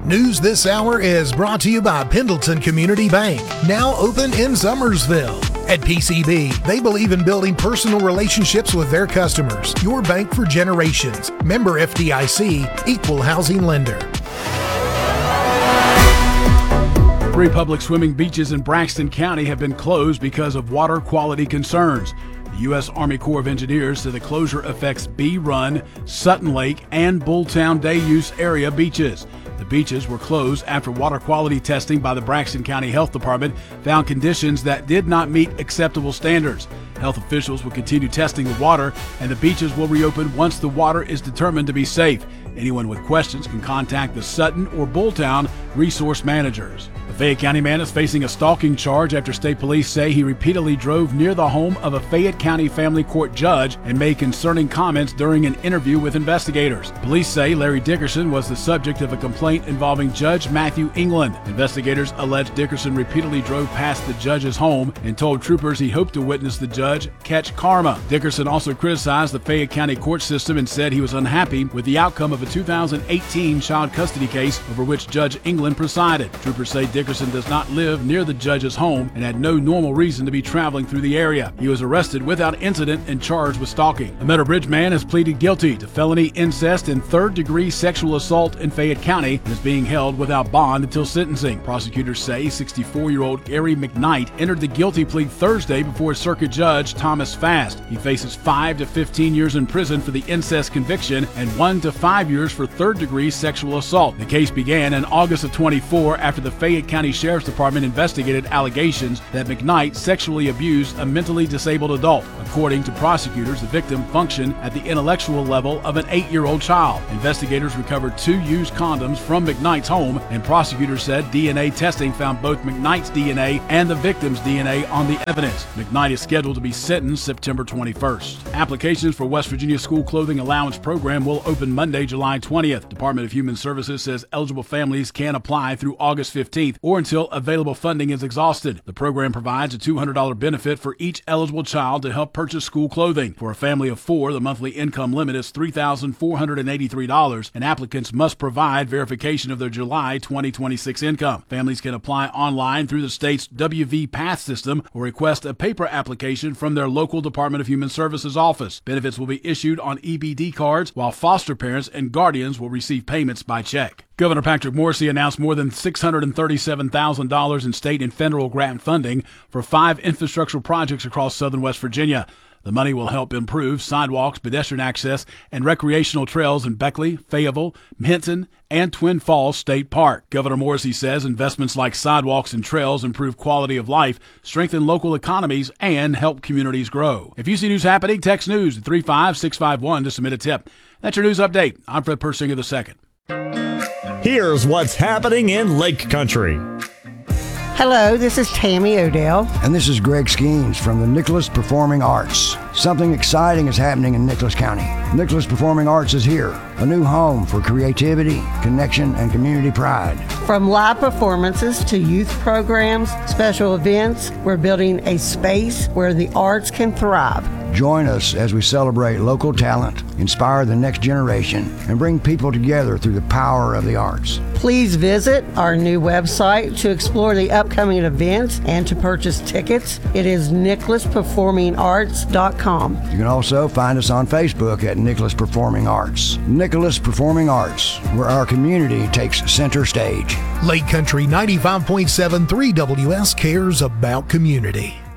News this hour is brought to you by Pendleton Community Bank, now open in Summersville. At PCB, they believe in building personal relationships with their customers. Your bank for generations. Member FDIC, equal housing lender. 3 public swimming beaches in Braxton County have been closed because of water quality concerns. The U.S. Army Corps of Engineers said the closure affects Bee Run, Sutton Lake, and Bulltown Day Use Area beaches. The beaches were closed after water quality testing by the Braxton County Health Department found conditions that did not meet acceptable standards. Health officials will continue testing the water, and the beaches will reopen once the water is determined to be safe. Anyone with questions can contact the Sutton or Bulltown resource managers. The Fayette County man is facing a stalking charge after state police say he repeatedly drove near the home of a Fayette County family court judge and made concerning comments during an interview with investigators. Police say Larry Dickerson was the subject of a complaint involving Judge Matthew England. Investigators allege Dickerson repeatedly drove past the judge's home and told troopers he hoped to witness the judge catch karma. Dickerson also criticized the Fayette County court system and said he was unhappy with the outcome of a 2018 child custody case over which Judge England presided. Troopers say Dickerson does not live near the judge's home and had no normal reason to be traveling through the area. He was arrested without incident and charged with stalking. A Meadow Bridge man has pleaded guilty to felony incest and third-degree sexual assault in Fayette County and is being held without bond until sentencing. Prosecutors say 64-year-old Gary McKnight entered the guilty plea Thursday before Circuit Judge Thomas Fast. He faces 5 to 15 years in prison for the incest conviction and 1 to 5 years for third-degree sexual assault. The case began in August of 24 after the Fayette County Sheriff's Department investigated allegations that McKnight sexually abused a mentally disabled adult. According to prosecutors, the victim functioned at the intellectual level of an 8-year-old child. Investigators recovered 2 used condoms from McKnight's home, and prosecutors said DNA testing found both McKnight's DNA and the victim's DNA on the evidence. McKnight is scheduled to be sentenced September 21st. Applications for West Virginia School Clothing Allowance Program will open Monday, July 20th. Department of Human Services says eligible families can apply through August 15th or until available funding is exhausted. The program provides a $200 benefit for each eligible child to help purchase school clothing. For a family of 4, the monthly income limit is $3,483, and applicants must provide verification of their July 2026 income. Families can apply online through the state's WV Path system or request a paper application from their local Department of Human Services office. Benefits will be issued on EBD cards, while foster parents and guardians will receive payments by check. Governor Patrick Morrisey announced more than $637,000 in state and federal grant funding for 5 infrastructural projects across southern West Virginia. The money will help improve sidewalks, pedestrian access, and recreational trails in Beckley, Fayetteville, Hinton, and Twin Falls State Park. Governor Morrisey says investments like sidewalks and trails improve quality of life, strengthen local economies, and help communities grow. If you see news happening, text news at 35651 to submit a tip. That's your news update. I'm Fred Persinger II. Here's what's happening in Lake Country. Hello, this is Tammy Odell. And this is Greg Skeens from the Nicholas Performing Arts. Something exciting is happening in Nicholas County. Nicholas Performing Arts is here, a new home for creativity, connection, and community pride. From live performances to youth programs, special events, we're building a space where the arts can thrive. Join us as we celebrate local talent, inspire the next generation, and bring people together through the power of the arts. Please visit our new website to explore the upcoming events and to purchase tickets. It is nicholasperformingarts.com. You can also find us on Facebook at Nicholas Performing Arts. Nicholas Performing Arts, where our community takes center stage. Lake Country 95.73 WS cares about community.